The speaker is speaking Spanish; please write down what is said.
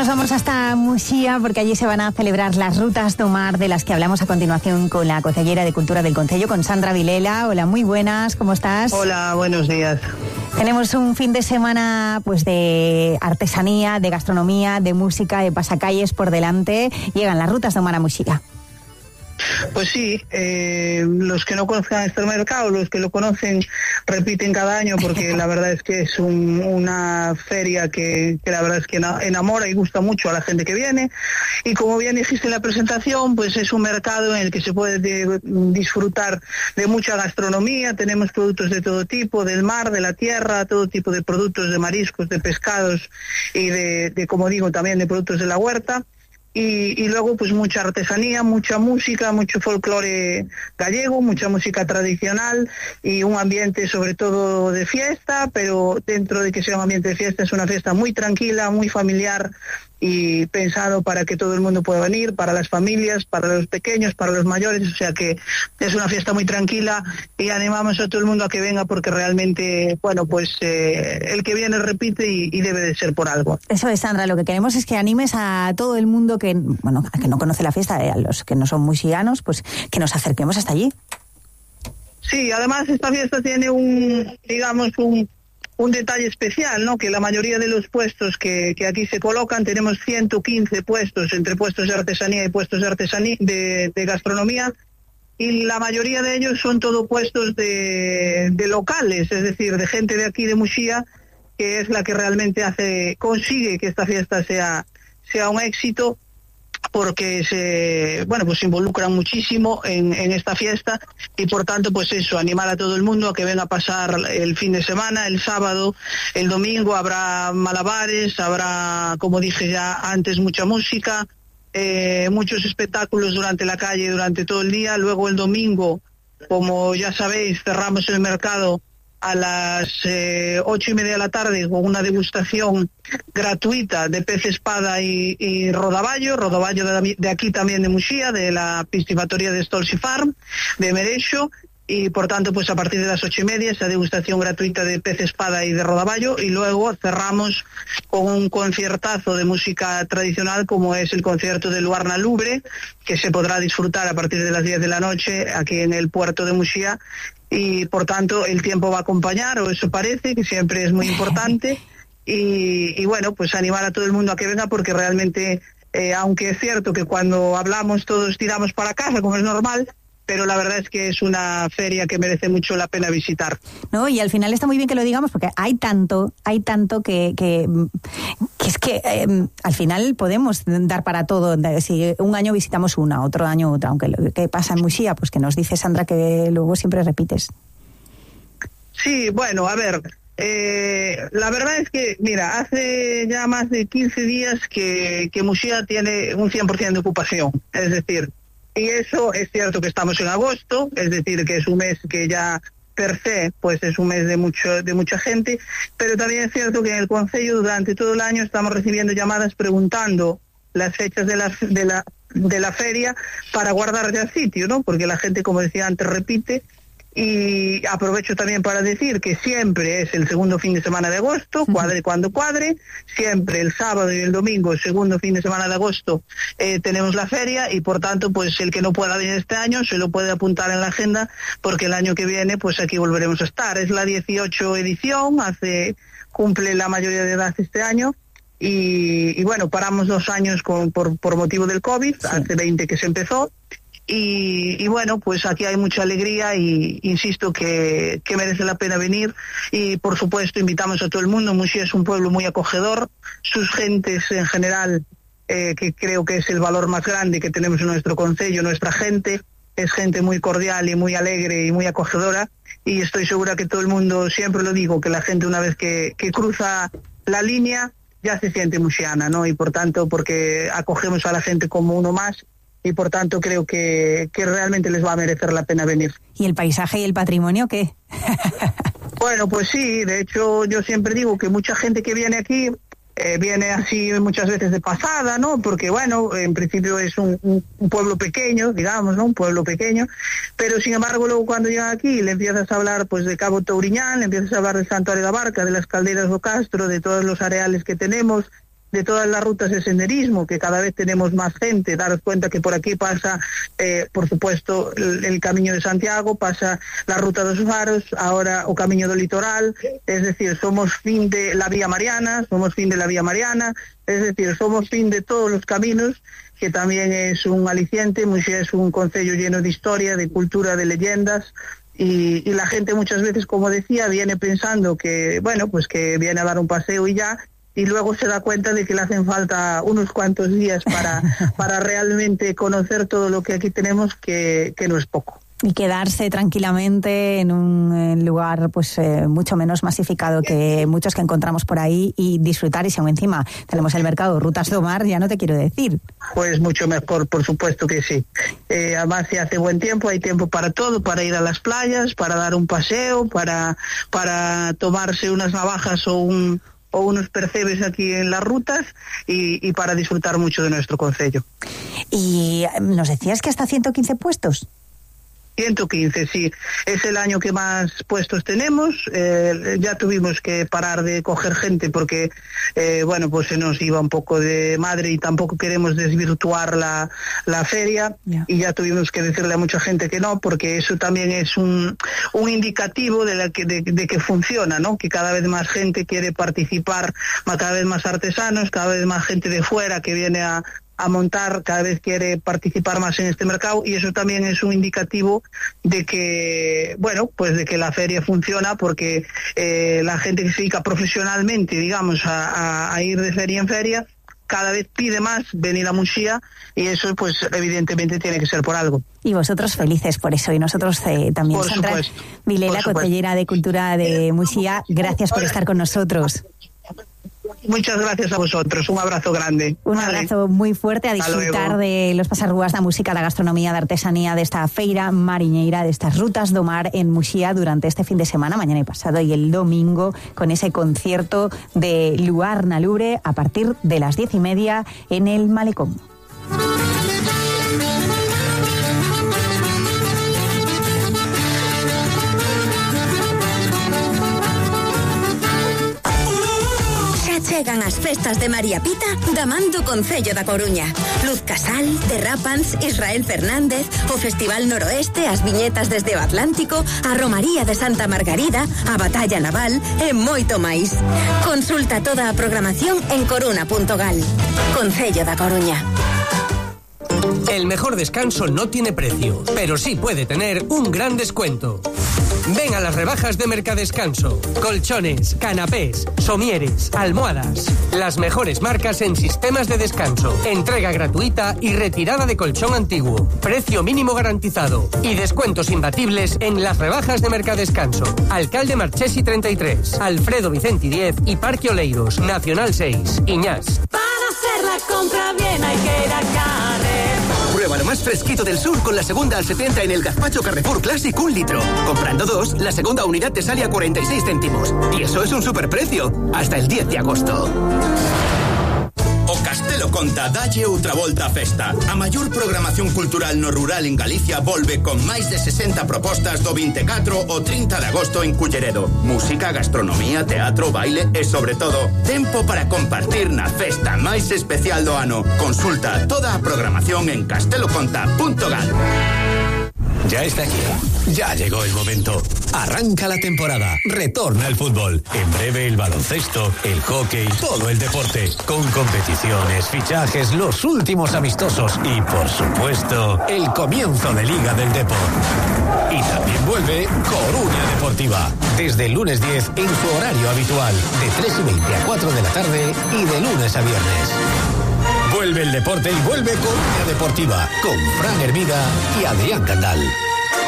nos vamos hasta Muxía porque allí se van a celebrar las rutas do mar de las que hablamos a continuación con la concejera de Cultura del Concello, con Sandra Vilela. Hola, muy buenas, ¿cómo estás? Hola, buenos días. Tenemos un fin de semana pues de artesanía, de gastronomía, de música, de pasacalles por delante. Llegan las rutas do mar a Muxía. Pues sí, los que no conozcan este mercado, los que lo conocen, repiten cada año porque la verdad es que es una feria que la verdad es que enamora y gusta mucho a la gente que viene. Y como bien dijiste en la presentación, pues es un mercado en el que se puede disfrutar de mucha gastronomía. Tenemos productos de todo tipo, del mar, de la tierra, todo tipo de productos de mariscos, de pescados y de como digo, también de productos de la huerta. Y luego pues mucha artesanía, mucha música, mucho folclore gallego, mucha música tradicional y un ambiente sobre todo de fiesta, pero dentro de que sea un ambiente de fiesta es una fiesta muy tranquila, muy familiar y pensado para que todo el mundo pueda venir, para las familias, para los pequeños, para los mayores, o sea que es una fiesta muy tranquila y animamos a todo el mundo a que venga porque realmente, bueno, pues el que viene repite y debe de ser por algo. Eso es, Sandra, lo que queremos es que animes a todo el mundo que, bueno, a que no conoce la fiesta, a los que no son muxianos, pues que nos acerquemos hasta allí. Sí, además esta fiesta tiene un detalle especial, ¿no? Que la mayoría de los puestos que aquí se colocan, tenemos 115 puestos, entre puestos de artesanía y puestos de artesanía, de gastronomía, y la mayoría de ellos son todo puestos de locales, es decir, de gente de aquí de Muxía, que es la que realmente consigue que esta fiesta sea un éxito, porque se involucran muchísimo en esta fiesta y por tanto pues eso, animar a todo el mundo a que venga a pasar el fin de semana, el sábado, el domingo habrá malabares, habrá, como dije ya antes, mucha música, muchos espectáculos durante la calle durante todo el día. Luego el domingo, como ya sabéis, cerramos el mercado a las 8:30 de la tarde con una degustación gratuita de pez espada y rodaballo de aquí también de Muxía, de la piscifactoría de Stolzi Farm, de Merexo, y por tanto pues a partir de las 8:30 esa degustación gratuita de pez espada y de rodaballo, y luego cerramos con un conciertazo de música tradicional como es el concierto de Luarna Lubre, que se podrá disfrutar a partir de las 10 de la noche aquí en el puerto de Muxía. Y por tanto el tiempo va a acompañar, o eso parece, que siempre es muy importante, y bueno, pues animar a todo el mundo a que venga porque realmente, aunque es cierto que cuando hablamos todos tiramos para casa, como es normal, pero la verdad es que es una feria que merece mucho la pena visitar. No, y al final está muy bien que lo digamos porque hay tanto que es que al final podemos dar para todo. Si un año visitamos una, otro año otra, aunque lo que pasa en Muxía, pues que nos dice Sandra que luego siempre repites. Sí, bueno, a ver, la verdad es que, mira, hace ya más de 15 días que Muxía tiene un 100% de ocupación, es decir, y eso es cierto que estamos en agosto, es decir, que es un mes que ya per se pues es un mes de mucha gente, pero también es cierto que en el Concello durante todo el año estamos recibiendo llamadas preguntando las fechas de la feria para guardar ya sitio, ¿no? Porque la gente, como decía antes, repite. Y aprovecho también para decir que siempre es el segundo fin de semana de agosto, cuadre cuando cuadre, siempre el sábado y el domingo, el segundo fin de semana de agosto, tenemos la feria, y por tanto pues el que no pueda venir este año se lo puede apuntar en la agenda porque el año que viene pues aquí volveremos a estar. Es la 18 edición, cumple la mayoría de edad este año. Y bueno, paramos 2 años por motivo del COVID, sí. Hace 20 que se empezó. Y bueno, pues aquí hay mucha alegría y insisto que merece la pena venir, y por supuesto invitamos a todo el mundo. Muxía es un pueblo muy acogedor, sus gentes en general, que creo que es el valor más grande que tenemos en nuestro concello, nuestra gente es gente muy cordial y muy alegre y muy acogedora, y estoy segura que todo el mundo, siempre lo digo, que la gente una vez que cruza la línea ya se siente muxiana, ¿no? Y por tanto, porque acogemos a la gente como uno más, y por tanto creo que realmente les va a merecer la pena venir. ¿Y el paisaje y el patrimonio qué? Bueno, pues sí, de hecho yo siempre digo que mucha gente que viene aquí viene así muchas veces de pasada, ¿no? Porque bueno, en principio es un pueblo pequeño, digamos, ¿no? Un pueblo pequeño, pero sin embargo luego cuando llegan aquí le empiezas a hablar pues de Cabo Touriñán, le empiezas a hablar de Santuario da Barca, de las calderas do Castro, de todos los areales que tenemos, todas las rutas de senderismo, que cada vez tenemos más gente. Daros cuenta que por aquí pasa, por supuesto, el Camiño de Santiago, pasa la Ruta dos Faros, ahora o Camiño do Litoral, es decir, somos fin de la Vía Mariana, es decir, somos fin de todos los caminos, que también es un aliciente. Muxía es un concello lleno de historia, de cultura, de leyendas, y la gente muchas veces, como decía, viene pensando que, bueno, pues que viene a dar un paseo y ya, y luego se da cuenta de que le hacen falta unos cuantos días para realmente conocer todo lo que aquí tenemos, que no es poco. Y quedarse tranquilamente en un lugar pues mucho menos masificado que muchos que encontramos por ahí, y disfrutar. Y si aún encima tenemos el mercado Rutas do Mar, ya no te quiero decir. Pues mucho mejor, por supuesto que sí. Además, si hace buen tiempo, hay tiempo para todo, para ir a las playas, para dar un paseo, para tomarse unas navajas o unos percebes aquí en las rutas, y para disfrutar mucho de nuestro concello. Y nos decías que hasta 115 puestos. 115, sí. Es el año que más puestos tenemos. Ya tuvimos que parar de coger gente porque, bueno, pues se nos iba un poco de madre, y tampoco queremos desvirtuar la feria. Yeah. Y ya tuvimos que decirle a mucha gente que no, porque eso también es un indicativo de que funciona, ¿no? Que cada vez más gente quiere participar, cada vez más artesanos, cada vez más gente de fuera que viene a montar, cada vez quiere participar más en este mercado, y eso también es un indicativo de que, bueno, pues de que la feria funciona, porque la gente que se dedica profesionalmente, digamos, a ir de feria en feria, cada vez pide más venir a Muxía, y eso pues evidentemente tiene que ser por algo. Y vosotros felices por eso, y nosotros también. Por Sandra supuesto. Vilela, consellera de Cultura de Muxía, gracias por estar con nosotros. Muchas gracias a vosotros, un abrazo grande. Un abrazo muy fuerte, a disfrutar de los pasarrúas da música, da gastronomía, da artesanía, desta feira mariñeira, destas rutas do mar en Muxía durante este fin de semana, mañana y pasado, y el domingo, con ese concierto de Luar na Lubre a partir de las 10:30 en el Malecón. Chegan as festas de María Pita da man do Concello da Coruña. Luz Casal, Derrapans, Israel Fernández, o Festival Noroeste, as viñetas desde o Atlántico, a Romaría de Santa Margarida, a Batalla Naval e moito máis. Consulta toda a programación en coruna.gal. Concello da Coruña. El mejor descanso no tiene precio, pero sí puede tener un gran descuento. Ven a las rebajas de Mercadescanso. Colchones, canapés, somieres, almohadas. Las mejores marcas en sistemas de descanso. Entrega gratuita y retirada de colchón antiguo. Precio mínimo garantizado. Y descuentos imbatibles en las rebajas de Mercadescanso. Alcalde Marchesi 33, Alfredo Vicenti 10 y Parque Oleiros, Nacional 6, Iñás. Para hacer la compra bien hay que ir a Carrefour. Prueba lo más fresquito del sur con la segunda al 70 en el gazpacho Carrefour Classic 1 litro. Comprando 2, la segunda unidad te sale a 46 céntimos. Y eso es un superprecio. Hasta el 10 de agosto. O Castelo Conta dalle outra volta a festa. A maior programación cultural no rural en Galicia volve con máis de 60 propostas do 24 ao 30 de agosto en Culleredo. Música, gastronomía, teatro, baile e, sobre todo, tempo para compartir na festa máis especial do ano. Consulta toda a programación en casteloconta.gal. Ya está aquí. Ya llegó el momento. Arranca la temporada. Retorna el fútbol. En breve el baloncesto, el hockey, todo el deporte. Con competiciones, fichajes, los últimos amistosos y, por supuesto, el comienzo de Liga del Depor. Y también vuelve Coruña Deportiva. Desde el lunes 10 en su horario habitual. De 3:20 a 4 de la tarde y de lunes a viernes. Vuelve el deporte y vuelve Coruña Deportiva con Fran Hermida y Adrián Candal.